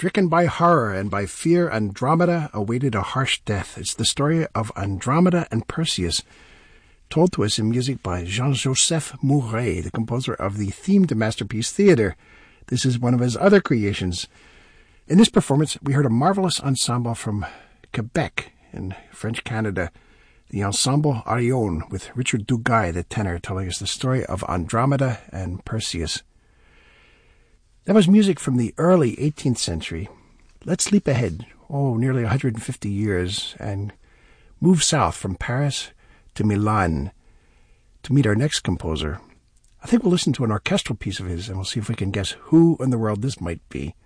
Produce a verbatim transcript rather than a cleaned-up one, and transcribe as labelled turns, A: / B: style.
A: Stricken by horror and by fear, Andromeda awaited a harsh death. It's the story of Andromeda and Perseus, told to us in music by Jean-Joseph Mouret, the composer of the theme to Masterpiece Theatre. This is one of his other creations. In this performance, we heard a marvelous ensemble from Quebec in French Canada, the Ensemble Arion, with Richard Duguay, the tenor, telling us the story of Andromeda and Perseus. That was music from the early eighteenth century. Let's leap ahead, oh, nearly one hundred fifty years, and move south from Paris to Milan to meet our next composer. I think we'll listen to an orchestral piece of his, and we'll see if we can guess who in the world this might be.